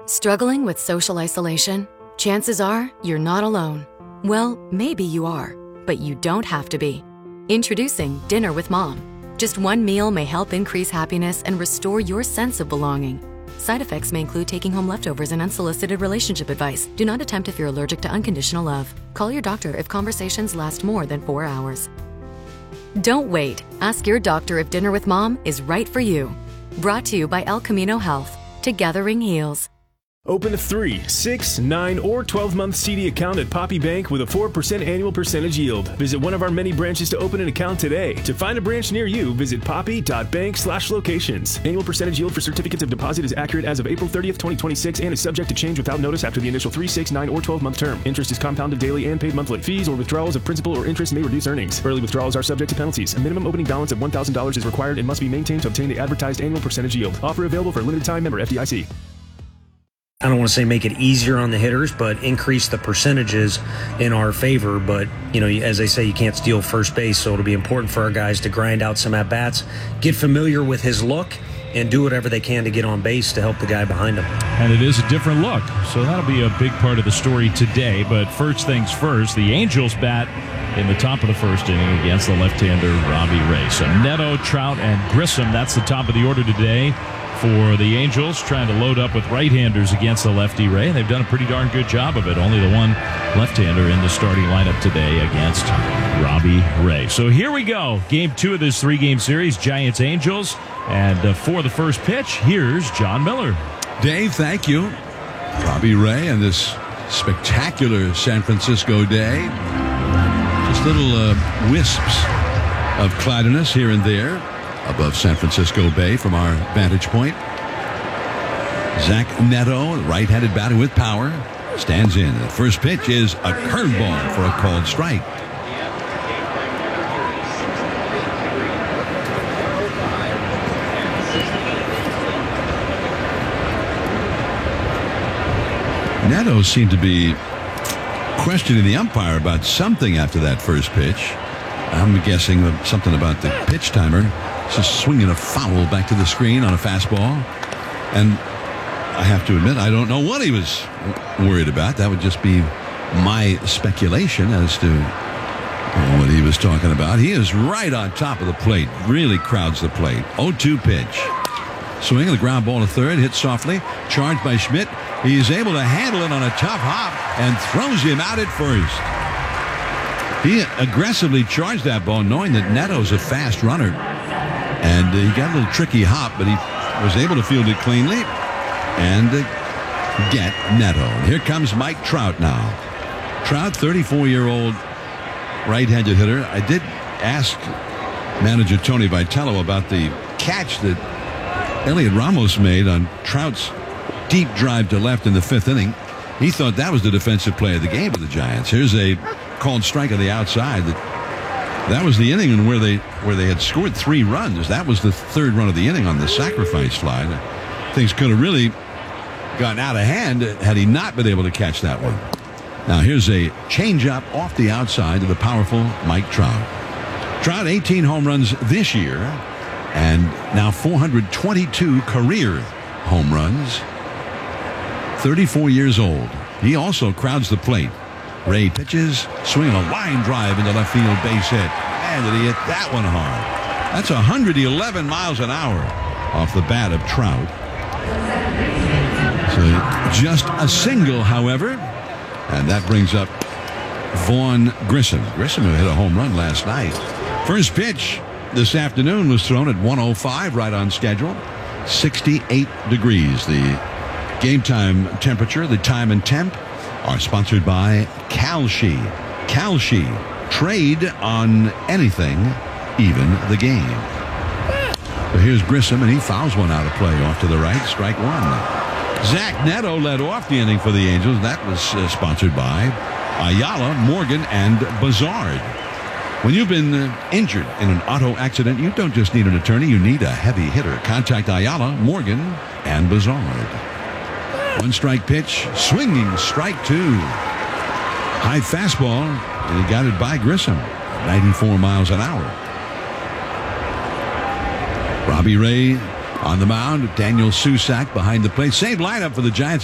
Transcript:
Struggling with social isolation? Chances are you're not alone. Well, maybe you are, but you don't have to be. Introducing Dinner with Mom. Just one meal may help increase happiness and restore your sense of belonging. Side effects may include taking home leftovers and unsolicited relationship advice. Do not attempt if you're allergic to unconditional love. Call your doctor if conversations last more than 4 hours. Don't wait. Ask your doctor if Dinner with Mom is right for you. Brought to you by El Camino Health. Togethering heals. Open a 3, 6, 9, or 12-month CD account at Poppy Bank with a 4% annual percentage yield. Visit one of our many branches to open an account today. To find a branch near you, visit poppy.bank/locations. Annual percentage yield for certificates of deposit is accurate as of April 30th, 2026 and is subject to change without notice after the initial 3, 6, 9, or 12-month term. Interest is compounded daily and paid monthly. Fees or withdrawals of principal or interest may reduce earnings. Early withdrawals are subject to penalties. A minimum opening balance of $1,000 is required and must be maintained to obtain the advertised annual percentage yield. Offer available for a limited time. Member FDIC. I don't want to say make it easier on the hitters, but increase the percentages in our favor. But, you know, as they say, you can't steal first base, so it'll be important for our guys to grind out some at-bats, get familiar with his look, and do whatever they can to get on base to help the guy behind him. And it is a different look, so that'll be a big part of the story today. But first things first, the Angels bat in the top of the first inning against the left-hander Robbie Ray. So Neto, Trout, and Grissom, that's the top of the order today for the Angels, trying to load up with right-handers against the lefty Ray. They've done a pretty darn good job of it. Only the one left-hander in the starting lineup today against Robbie Ray. So here we go. Game 2 of this 3-game series, Giants-Angels. And for the first pitch, here's John Miller. Dave, thank you. Robbie Ray and this spectacular San Francisco day. Just little wisps of cloudiness here and there above San Francisco Bay from our vantage point. Zach Neto, right-handed batter with power, stands in. The first pitch is a curveball for a called strike. Neto seemed to be questioning the umpire about something after that first pitch. I'm guessing something about the pitch timer. Just swinging a foul back to the screen on a fastball. And I have to admit, I don't know what he was worried about. That would just be my speculation as to what he was talking about. He is right on top of the plate. Really crowds the plate. 0-2 pitch. Swing, the ground ball to third. Hit softly. Charged by Schmidt. He's able to handle it on a tough hop and throws him out at first. He aggressively charged that ball knowing that Neto's a fast runner. And he got a little tricky hop, but he was able to field it cleanly and get Neto. Here comes Mike Trout now. Trout, 34-year-old right-handed hitter. I did ask manager Tony Vitello about the catch that Elliot Ramos made on Trout's deep drive to left in the 5th inning. He thought that was the defensive play of the game for the Giants. Here's a called strike on the outside. That was the inning where they had scored 3 runs. That was the 3rd run of the inning on the sacrifice fly. Things could have really gotten out of hand had he not been able to catch that one. Now here's a changeup off the outside to the powerful Mike Trout. Trout, 18 home runs this year, and now 422 career home runs. 34 years old. He also crowds the plate. Ray pitches, swinging a line drive into left field, base hit. Man, did he hit that one hard. That's 111 miles an hour off the bat of Trout. So just a single, however, and that brings up Vaughn Grissom. Grissom who hit a home run last night. First pitch this afternoon was thrown at 1:05, right on schedule. 68 degrees. The game time temperature, the time and temp are sponsored by Kalshi. Kalshi. Trade on anything, even the game. So here's Grissom, and he fouls one out of play off to the right. Strike one. Zach Neto led off the inning for the Angels. That was sponsored by Ayala, Morgan, and Bazard. When you've been injured in an auto accident, you don't just need an attorney, you need a heavy hitter. Contact Ayala, Morgan, and Bazard. 1 strike pitch, swinging strike 2. High fastball, and he got it by Grissom. 94 miles an hour. Robbie Ray on the mound. Daniel Susac behind the plate. Same lineup for the Giants.